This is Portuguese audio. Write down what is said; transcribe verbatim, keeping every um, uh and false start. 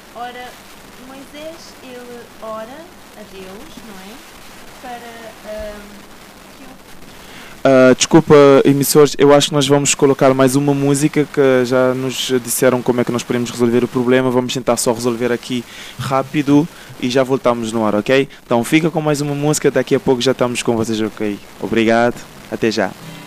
Ora, Moisés, ele ora a Deus, não é? Para ahm, que o... Ah, desculpa, emissores, eu acho que nós vamos colocar mais uma música que já nos disseram como é que nós podemos resolver o problema. Vamos tentar só resolver aqui rápido e já voltamos no ar, ok? Então fica com mais uma música, daqui a pouco já estamos com vocês, ok? Obrigado, até já.